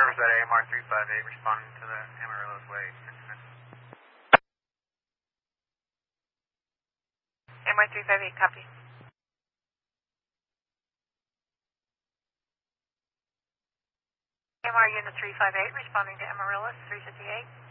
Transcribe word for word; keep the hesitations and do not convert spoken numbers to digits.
Riverside, A M R three five eight, responding to the Amarillo's Way. A M R three five eight, copy. A M R Unit three five eight, responding to Amarillo, three fifty-eight.